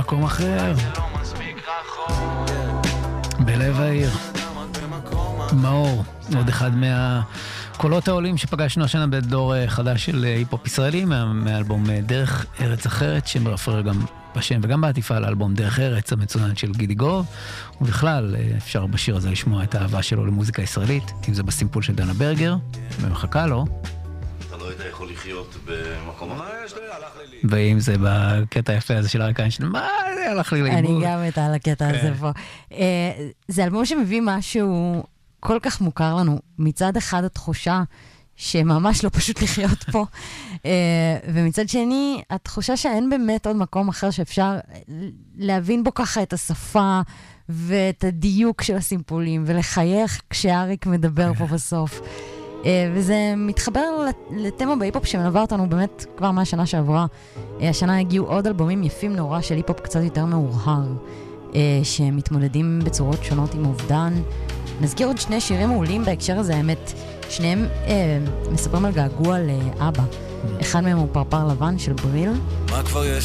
במקום אחר, בלב העיר. מאור, עוד אחד מהקולות העולים שפגשנו השנה בדור חדש של היפ-הופ ישראלי, מאלבום דרך ארץ אחרת, שמרפרר גם בשם וגם בעטיפה על האלבום דרך ארץ המצונן של גידי גוב, ובכלל אפשר בשיר הזה לשמוע את האהבה שלו למוזיקה ישראלית, אם זה בסימפול של דנה ברגר, ומחכה לו. אתה לא היית יכול לחיות במקום אחר. ואם זה בקטע היפה הזה של אריק איינשטיין, מה זה הלך לי לאיבוד? אני גם הייתה על הקטע הזה פה. זה אלבום שמביא משהו כל כך מוכר לנו. מצד אחד התחושה שממש לא פשוט לחיות פה, ומצד שני התחושה שאין באמת עוד מקום אחר שאפשר להבין בו ככה את השפה ואת הדיוק של הסימפולים, ולחייך כשאריק מדבר פה בסוף. וזה מתחבר לתמה בהיפופ שמלווה אותנו באמת כבר מהשנה שעברה. השנה הגיעו עוד אלבומים יפים נורא של היפופ קצת יותר מאורהר, שמתמודדים בצורות שונות עם אובדן. נזכיר עוד שני שירים מעולים בהקשר הזה, האמת, שניהם מספרים על געגוע לאבא. אחד מהם הוא פרפר לבן של בריל. מה כבר יש?